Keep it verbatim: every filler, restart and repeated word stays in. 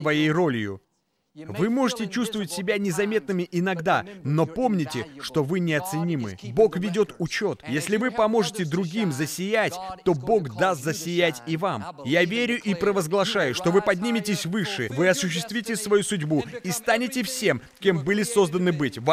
своей ролью. Вы можете чувствовать себя незаметными иногда, но помните, что вы неоценимы. Бог ведет учет. Если вы поможете другим засиять, то Бог даст засиять и вам. Я верю и провозглашаю, что вы подниметесь выше, вы осуществите свою судьбу и станете всем, кем были созданы быть.